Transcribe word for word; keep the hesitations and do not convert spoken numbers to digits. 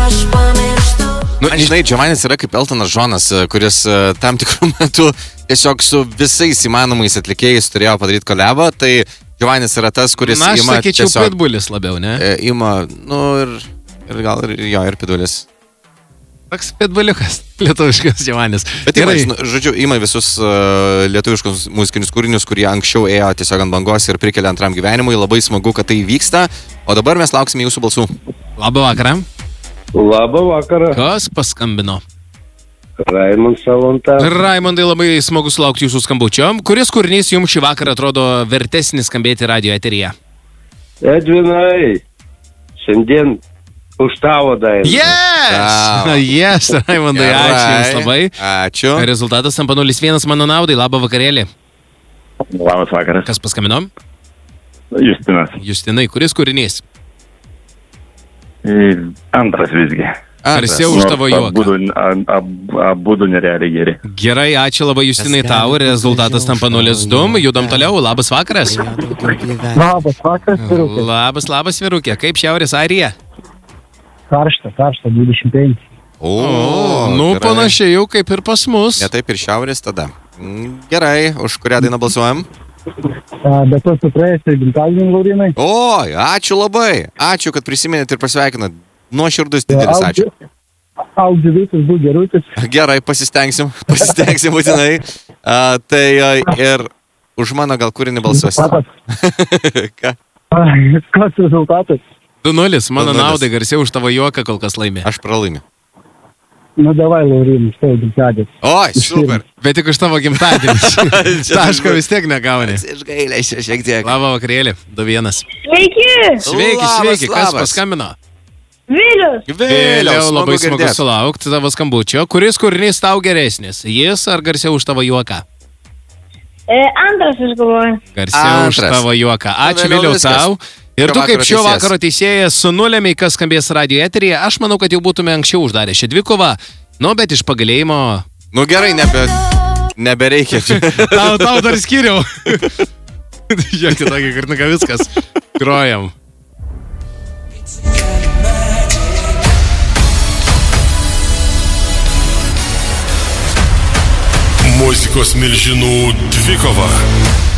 Nu, žinai, Giovannis yra kaip Eltonas Džonas, kuris tam tikrų metų tiesiog su visais įmanomais atlikėjais turėjo padaryti kolabą, tai Giovannis yra tas, kuris Na, aš ima sakyčiau, tiesiog... Pitbullis labiau, ne? e, Ima, nu ir, ir gal ir jo, ir Pitbullis. Toks Pitbulliukas, lietuviškas Giovannis. Bet ima, žinau, žodžiu, ima visus uh, lietuviškus muzikinius kūrinius, kurie anksčiau ėjo tiesiog ant bangos ir prikelia antram gyvenimui. Labai smagu, kad tai vyksta. O dabar mes lauksime jūsų balsų. Labą vakarą. Labą vakarą. Kas paskambino? Raimond Salonta. Raimondai, labai smagu sulaukti jūsų skambučio. Kuris kūrinys jums šį vakarą atrodo vertesnis skambėti radio eteryje? Edvinai, šiandien už tavo dainą. Yes! Tau. Yes, Raimondai, ačiū jums labai. Ačiū. Rezultatas tampa nulis vienas mano naudai. Labą vakarėlį. Labas vakaras. Kas paskambino? Justinas. Justinai, kuris kūrinys? Antras visgi. Garsiau už tavo juoką. Abudu, ab, abudu nerealiai geri. Gerai, ačiū labai Justinai tau. Rezultatas tampa nulis du. Judam toliau. Labas vakaras. Labas vakaras, vyrukė. Labas, labas vyrukė. Kaip Šiaurės Airija? Karšta, karšta, dvidešimt penki. O, Nu, gerai. panašiai jau kaip ir pas mus. Ne taip ir šiaurės tada. Mm, Gerai, už kurią dainą balsuojam? Bet to su praėjusiu gimtadienį, Laurinai. O, ačiū labai. Ačiū, kad prisiminėt ir pasveikinat. Nuoširdus didelis ačiū. Audžiuvitis, būk gerutis. Gerai, pasistengsim. Pasistengsim būtinai. A, tai a, ir už mano gal kūrinį balsuosi. Ką? Koks rezultatas? du nulis. Mano du nulis. naudai garsiau už tavo juoką kol kas laimė. Aš pralaimiu. Nu, davai, Laurinai, už tavo gimtadienį. Oi, super. Bet tik už tavo gimtadienį. Taško vis tiek negauni. Išgailėsiu šiek tiek. Labą vakarėlį. du vienas. Sveiki! Sveiki, Labas, sveiki. Kas labas. paskambino? Vilius! Vėliau labai smagu girdėt. sulaukti tavo skambučio. Kuris kūrinys tau geresnis? Jis ar garsiau už tavo juoką? E, antras, aš galvoju. Garsiau už Antras. tavo juoką. Ačiū Vėliau Vėliau viskas. tau. Ir Šio tu kaip vakaro šio teisėjas. vakaro teisėjas nulėmei, kas skambės radio eteryje. Aš manau, kad jau būtume anksčiau uždarę šią dvikovą. Nu, bet iš pagalėjimo... Nu gerai, nebe, nebereikia. Tau, tau dar skiriau. Žiūrėk, tokį kartnuką viskas. Grojam. Muzikos milžinų dvikova.